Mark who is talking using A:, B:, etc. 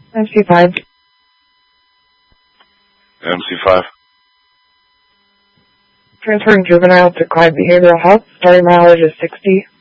A: MC5.
B: MC5.
A: Transferring juvenile to Clyde Behavioral Health. Starting mileage is 60.